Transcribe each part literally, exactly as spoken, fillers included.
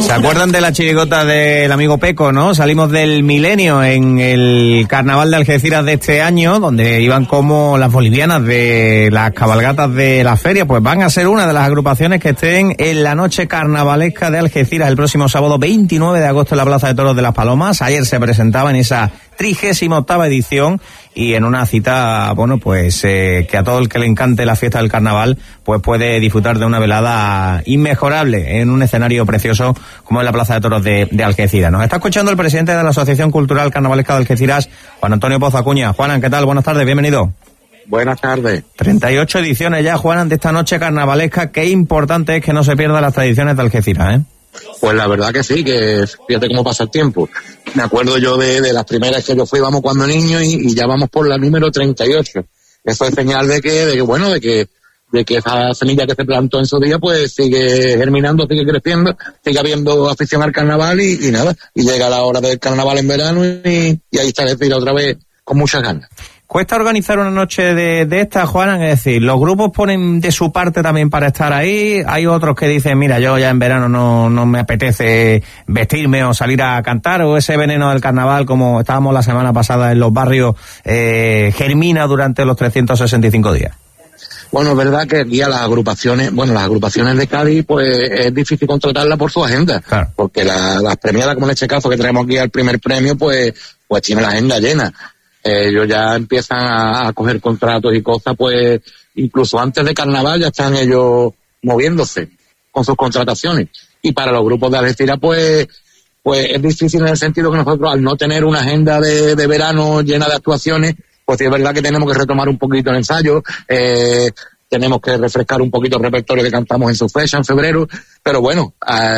¿Se acuerdan de la chirigota del amigo Peco, no? Salimos del milenio en el carnaval de Algeciras de este año, donde iban como las bolivianas de las cabalgatas de la feria, pues van a ser una de las agrupaciones que estén en la noche carnavalesca de Algeciras el próximo sábado veintinueve de agosto en la Plaza de Toros de Las Palomas. Ayer se presentaba en esa trigésima octava edición y en una cita, bueno, pues eh, que a todo el que le encante la fiesta del carnaval, pues puede disfrutar de una velada inmejorable en un escenario precioso como es la Plaza de Toros de, de Algeciras. Nos está escuchando el presidente de la Asociación Cultural Carnavalesca de Algeciras, Juan Antonio Pozo Acuña. Juanan, ¿qué tal? Buenas tardes, bienvenido. Buenas tardes. treinta y ocho ediciones ya, Juanan, de esta noche carnavalesca. Qué importante es que no se pierdan las tradiciones de Algeciras, ¿eh? Pues la verdad que sí, que fíjate cómo pasa el tiempo. Me acuerdo yo de, de las primeras que yo fui, vamos cuando niño, y, y ya vamos por la número treinta y ocho. Eso es señal de que, de que bueno, de que, de que esa semilla que se plantó en su día, pues sigue germinando, sigue creciendo, sigue habiendo afición al carnaval y, y nada, y llega la hora del carnaval en verano y, y ahí está Algeciras otra vez con muchas ganas. ¿Cuesta organizar una noche de, de esta, Juanan? Es decir, ¿los grupos ponen de su parte también para estar ahí? Hay otros que dicen, mira, yo ya en verano no, no me apetece vestirme o salir a cantar, o ese veneno del carnaval, como estábamos la semana pasada en los barrios, eh, germina durante los trescientos sesenta y cinco días. Bueno, es verdad que aquí a las agrupaciones, bueno, las agrupaciones de Cádiz, pues es difícil contratarlas por su agenda, claro. Porque la, las premiadas, como en este caso que traemos aquí al primer premio, pues, pues tiene la agenda llena. Ellos ya empiezan a, a coger contratos y cosas, pues incluso antes de carnaval ya están ellos moviéndose con sus contrataciones. Y para los grupos de Algeciras, pues, pues es difícil en el sentido que nosotros, al no tener una agenda de, de verano llena de actuaciones, pues sí es verdad que tenemos que retomar un poquito el ensayo, eh, tenemos que refrescar un poquito el repertorio que cantamos en su fecha, en febrero, pero bueno,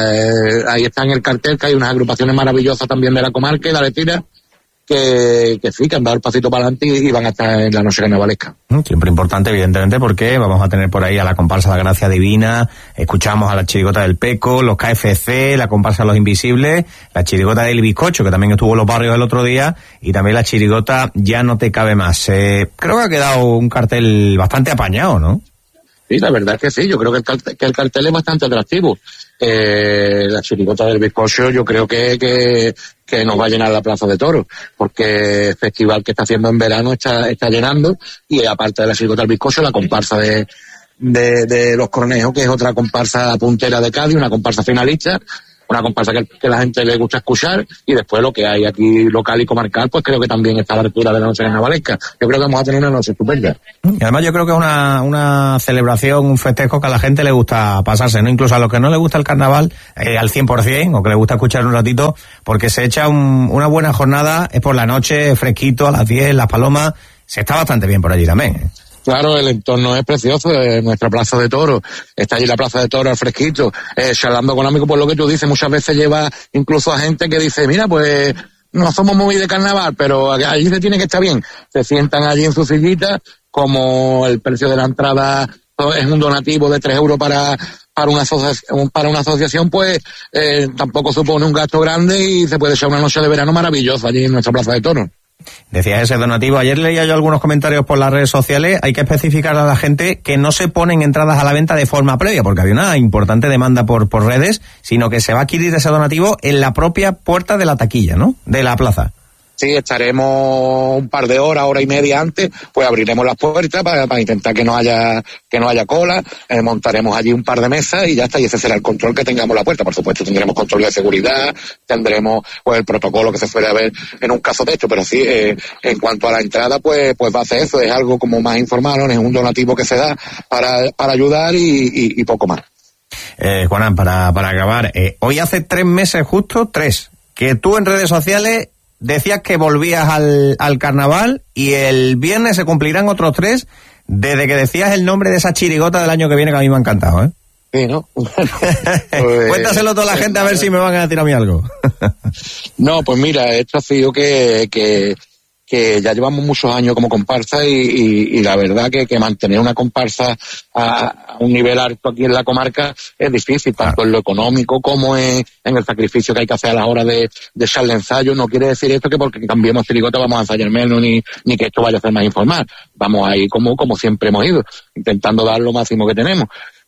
eh, ahí está en el cartel que hay unas agrupaciones maravillosas también de la comarca y de Algeciras, Que, que sí, que han dado el pasito para adelante y, y van a estar en la noche carnavalesca. Siempre importante, evidentemente, porque vamos a tener por ahí a la comparsa La Gracia Divina, escuchamos a la chirigota del Peco, los K F C, la comparsa Los Invisibles, la chirigota del Bizcocho, que también estuvo en los barrios el otro día, y también la chirigota Ya No Te Cabe Más. Eh, creo que ha quedado un cartel bastante apañado, ¿no? Sí, la verdad es que sí, yo creo que el cartel, que el cartel es bastante atractivo. Eh, la chirigota del Bizcocho yo creo que, que, que nos va a llenar la Plaza de Toros, porque el festival que está haciendo en verano está, está llenando, y aparte de la chirigota del Bizcocho, la comparsa de, de, de Los Cornejos, que es otra comparsa puntera de Cádiz, una comparsa finalista, una comparsa que, que la gente le gusta escuchar, y después lo que hay aquí local y comarcal, pues creo que también está a la altura de la noche carnavalesca. Yo creo que vamos a tener una noche estupenda. Y además yo creo que es una, una celebración, un festejo que a la gente le gusta pasarse, ¿no? Incluso a los que no le gusta el carnaval eh, al cien por ciento, o que le gusta escuchar un ratito, porque se echa un, una buena jornada, es por la noche, fresquito, a las diez, Las Palomas, se está bastante bien por allí también, ¿eh? Claro, el entorno es precioso, eh, nuestra Plaza de Toros, está allí la Plaza de Toros al fresquito, eh, charlando con amigos, por lo que tú dices, muchas veces lleva incluso a gente que dice, mira, pues no somos muy de carnaval, pero allí se tiene que estar bien, se sientan allí en su sillita, como el precio de la entrada es un donativo de tres euros para para una asociación, para una asociación pues eh, tampoco supone un gasto grande y se puede echar una noche de verano maravillosa allí en nuestra Plaza de Toros. Decías ese donativo, ayer leía yo algunos comentarios por las redes sociales, hay que especificar a la gente que no se ponen entradas a la venta de forma previa, porque había una importante demanda por, por redes, sino que se va a adquirir ese donativo en la propia puerta de la taquilla, ¿no?, de la plaza. Sí, estaremos un par de horas, hora y media antes, pues abriremos las puertas para, para intentar que no haya que no haya cola, eh, montaremos allí un par de mesas y ya está, y ese será el control que tengamos la puerta. Por supuesto tendremos control de seguridad, tendremos pues el protocolo que se suele ver en un caso de esto, pero sí, eh, en cuanto a la entrada, pues pues va a ser eso, es algo como más informal, ¿no? Es un donativo que se da para, para ayudar y, y, y poco más. Eh, Juanan, para, para acabar, eh, hoy hace tres meses justo, tres, que tú en redes sociales decías que volvías al, al carnaval, y el viernes se cumplirán otros tres desde que decías el nombre de esa chirigota del año que viene, que a mí me ha encantado, ¿eh? Sí, ¿no? Pues, cuéntaselo a toda la gente a ver si me van a decir a mí algo. No, pues mira, esto ha sido que, que, que ya llevamos muchos años como comparsa y, y, y la verdad que, que mantener una comparsa a, a un nivel alto aquí en la comarca es difícil, tanto en lo económico como en, en el sacrificio que hay que hacer a la hora de, de echarle ensayo. No quiere decir esto que porque cambiemos chirigota vamos a ensayar menos, ni, ni que esto vaya a ser más informal. Vamos a ir como, como siempre hemos ido, intentando dar lo máximo que tenemos.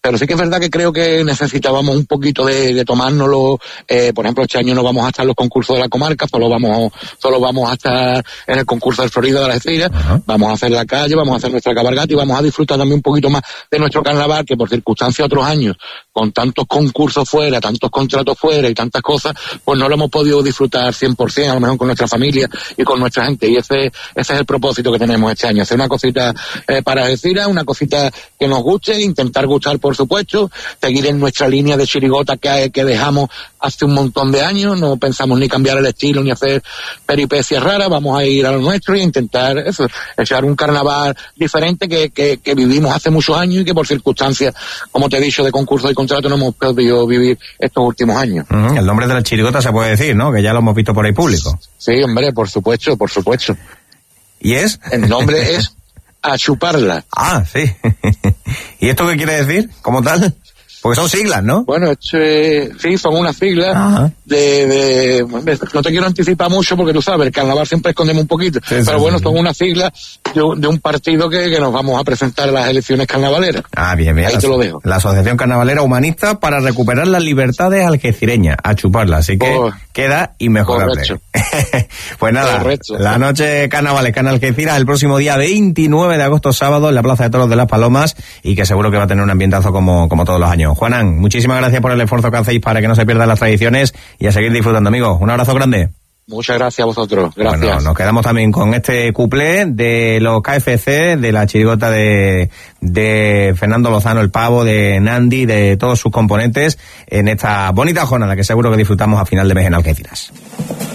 pero sí que es verdad que creo que necesitábamos un poquito de, de tomárnoslo. Eh, por ejemplo, este año no vamos a estar en los concursos de la comarca, solo vamos, solo vamos a estar en el concurso del Florida de las Algeciras. Uh-huh. Vamos a hacer la calle, vamos a hacer nuestra cabalgata y vamos a disfrutar también un poquito más de nuestro carnaval, que por circunstancias otros años, con tantos concursos fuera, tantos contratos fuera y tantas cosas, pues no lo hemos podido disfrutar cien por ciento, a lo mejor con nuestra familia y con nuestra gente. Y ese, ese es el propósito que tenemos este año, hacer una cosita eh, para Algeciras, una cosita que nos guste, intentar gustar, por supuesto, seguir en nuestra línea de chirigota que, que dejamos hace un montón de años. No pensamos ni cambiar el estilo ni hacer peripecias raras, vamos a ir a lo nuestro y intentar eso, echar un carnaval diferente que, que, que vivimos hace muchos años y que por circunstancias, como te he dicho, de concursos y contratos no hemos podido vivir estos últimos años. Uh-huh. El nombre de la chirigota se puede decir, ¿no? Que ya lo hemos visto por ahí público. Sí, hombre, por supuesto, por supuesto. ¿Y es? El nombre es A Chuparla. Ah, sí. ¿Y esto qué quiere decir, como tal? Porque son siglas, ¿no? Bueno, esto es, sí, son unas siglas de, de, no te quiero anticipar mucho porque tú sabes, el carnaval siempre escondemos un poquito, sí, pero sí, bueno, sí. Son unas siglas de, de un partido que, que nos vamos a presentar en las elecciones carnavaleras. Ah, bien, bien. Ahí la, te lo dejo. La Asociación Carnavalera Humanista para recuperar las libertades algecireñas, a chuparla, así que Por, queda inmejorable. Pues nada, correcto. La noche carnavalesca en Algeciras el próximo día veintinueve de agosto, sábado, en la Plaza de Toros de Las Palomas, y que seguro que va a tener un ambientazo como, como todos los años. Juanán, muchísimas gracias por el esfuerzo que hacéis para que no se pierdan las tradiciones y a seguir disfrutando, amigos. Un abrazo grande. Muchas gracias a vosotros. Gracias. Bueno, nos quedamos también con este cuplé de los K F C, de la chirigota de, de Fernando Lozano, el Pavo, de Nandi, de todos sus componentes en esta bonita jornada que seguro que disfrutamos a final de mes en Algeciras.